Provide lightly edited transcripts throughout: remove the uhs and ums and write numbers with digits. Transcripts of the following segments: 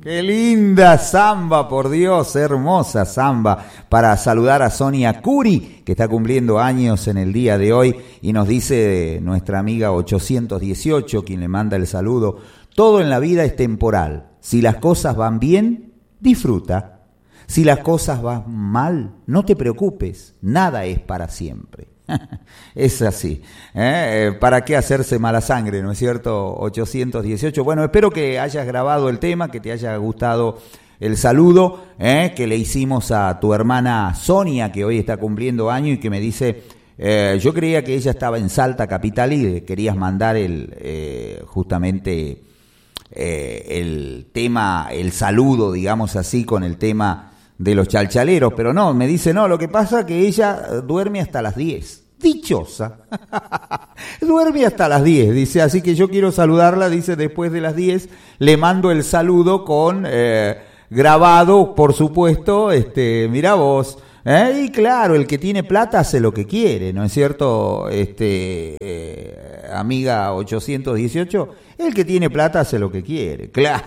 Qué linda samba, por Dios, hermosa samba, para saludar a Sonia Curi, que está cumpliendo años en el día de hoy, y nos dice nuestra amiga 818, quien le manda el saludo: todo en la vida es temporal, si las cosas van bien, disfruta, si las cosas van mal, no te preocupes, nada es para siempre. Es así, ¿para qué hacerse mala sangre, no es cierto? 818. Bueno, espero que hayas grabado el tema, que te haya gustado el saludo que le hicimos a tu hermana Sonia, que hoy está cumpliendo año y que me dice, yo creía que ella estaba en Salta capital y querías mandar justamente el tema, el saludo, digamos así, con el tema de los chalchaleros, pero no, me dice, no, lo que pasa es que ella duerme hasta las 10. Dichosa. Duerme hasta las 10, dice, así que yo quiero saludarla, dice, después de las 10, le mando el saludo con grabado, por supuesto, mirá vos, y claro, el que tiene plata hace lo que quiere, ¿no es cierto? Amiga 818, el que tiene plata hace lo que quiere, claro.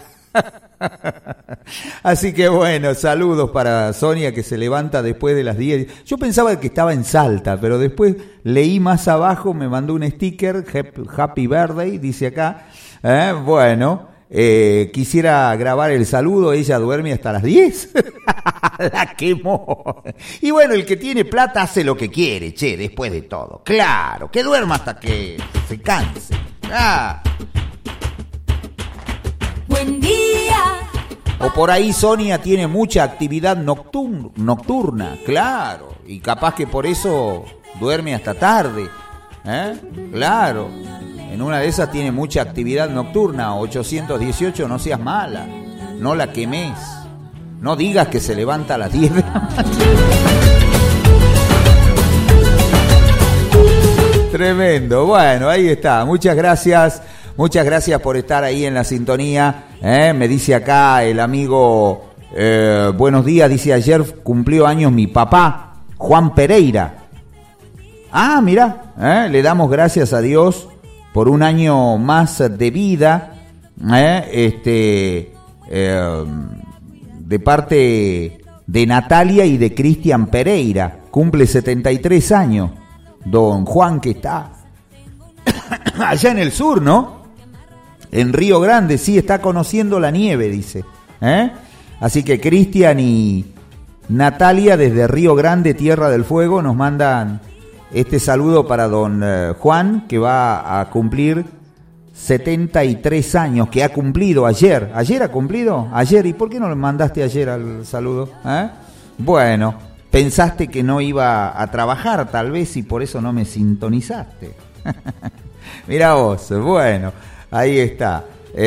Así que bueno, saludos para Sonia, que se levanta después de las 10. Yo pensaba que estaba en Salta, pero después leí más abajo, me mandó un sticker, Happy Birthday, dice acá. Bueno, quisiera grabar el saludo, ella duerme hasta las 10. La quemó. Y bueno, el que tiene plata hace lo que quiere, che, después de todo. Claro, que duerma hasta que se canse. Buen día. O por ahí Sonia tiene mucha actividad nocturna, claro, y capaz que por eso duerme hasta tarde, claro, en una de esas tiene mucha actividad nocturna. 818, no seas mala, no la quemes, no digas que se levanta a las 10 de la mañana. Tremendo, bueno, ahí está, muchas gracias por estar ahí en la sintonía. Me dice acá el amigo, buenos días, dice, ayer cumplió años mi papá, Juan Pereira. Ah, mirá, le damos gracias a Dios por un año más de vida, de parte de Natalia y de Cristian Pereira. Cumple 73 años, don Juan, que está allá en el sur, ¿no? En Río Grande, sí, está conociendo la nieve, dice. Así que Cristian y Natalia desde Río Grande, Tierra del Fuego, nos mandan este saludo para don Juan, que va a cumplir 73 años, que ha cumplido ayer. ¿Ayer ha cumplido? Ayer. ¿Y por qué no le mandaste ayer al saludo? Bueno, pensaste que no iba a trabajar, tal vez, y por eso no me sintonizaste. Mirá vos, bueno. Ahí está.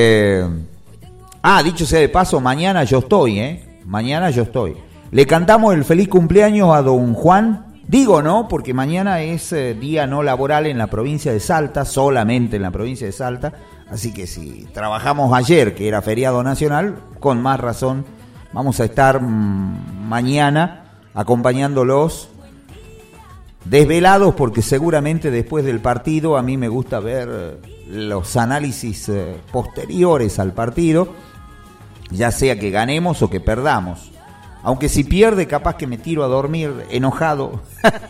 Dicho sea de paso, mañana yo estoy, Mañana yo estoy. Le cantamos el feliz cumpleaños a don Juan. Digo, ¿no? Porque mañana es día no laboral en la provincia de Salta, solamente en la provincia de Salta. Así que si trabajamos ayer, que era feriado nacional, con más razón vamos a estar mañana acompañándolos desvelados, porque seguramente después del partido a mí me gusta ver los análisis posteriores al partido, ya sea que ganemos o que perdamos. Aunque si pierde, capaz que me tiro a dormir enojado.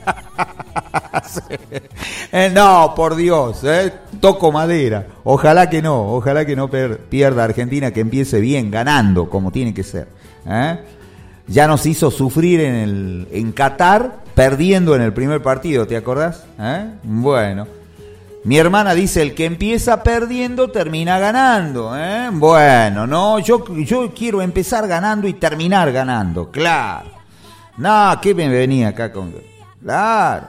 No, por Dios, toco madera. Ojalá que no pierda Argentina, que empiece bien, ganando, como tiene que ser. Ya nos hizo sufrir en Qatar, perdiendo en el primer partido, ¿te acordás? Bueno, mi hermana dice, el que empieza perdiendo termina ganando. Bueno, no, yo quiero empezar ganando y terminar ganando, claro. No, ¿qué me venía acá con...? Claro.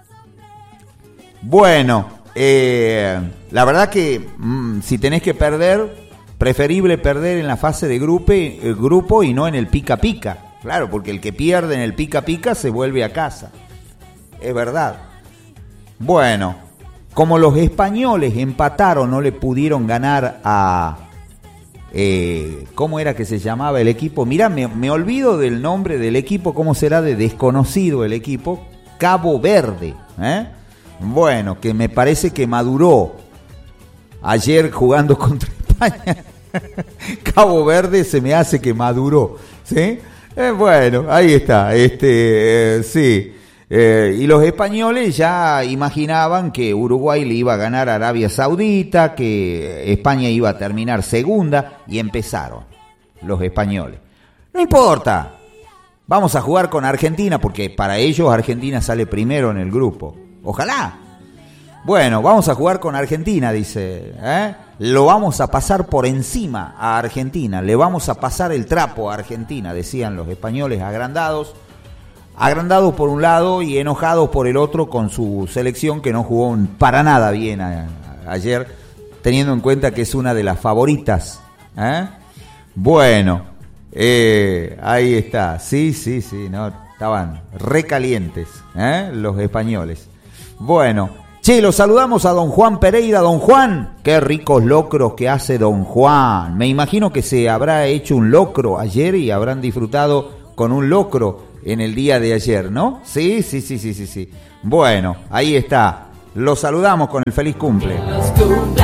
Bueno, la verdad que si tenés que perder, preferible perder en la fase de grupo y no en el pica-pica. Claro, porque el que pierde en el pica-pica se vuelve a casa. Es verdad. Bueno, como los españoles empataron, no le pudieron ganar a... ¿cómo era que se llamaba el equipo? Mirá, me olvido del nombre del equipo, ¿cómo será de desconocido el equipo? Cabo Verde. Bueno, que me parece que maduró ayer jugando contra España. Cabo Verde se me hace que maduró, ¿sí? Bueno, ahí está, sí. Y los españoles ya imaginaban que Uruguay le iba a ganar a Arabia Saudita, que España iba a terminar segunda, y empezaron los españoles. No importa, vamos a jugar con Argentina, porque para ellos Argentina sale primero en el grupo. Ojalá. Bueno, vamos a jugar con Argentina, dice. Lo vamos a pasar por encima a Argentina, le vamos a pasar el trapo a Argentina, decían los españoles agrandados por un lado y enojados por el otro con su selección que no jugó para nada bien ayer, teniendo en cuenta que es una de las favoritas. Bueno, ahí está, sí, no, estaban recalientes los españoles. Bueno, che, lo saludamos a don Juan Pereira. Don Juan, qué ricos locros que hace don Juan. Me imagino que se habrá hecho un locro ayer y habrán disfrutado con un locro en el día de ayer, ¿no? Sí. Bueno, ahí está. Lo saludamos con el feliz cumple.